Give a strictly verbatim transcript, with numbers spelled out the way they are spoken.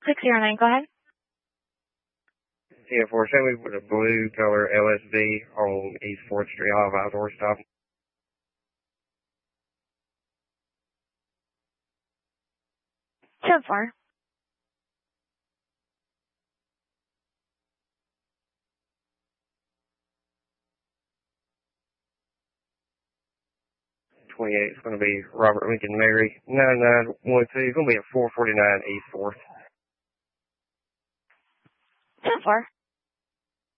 six zero nine, go ahead. ten four, show me with a blue color L S V on East fourth Street, I'll have outdoor stop. ten four. twenty-eight, it's going to be Robert Lincoln Mary, nine nine one two, it's going to be at four forty-nine East fourth. ten four.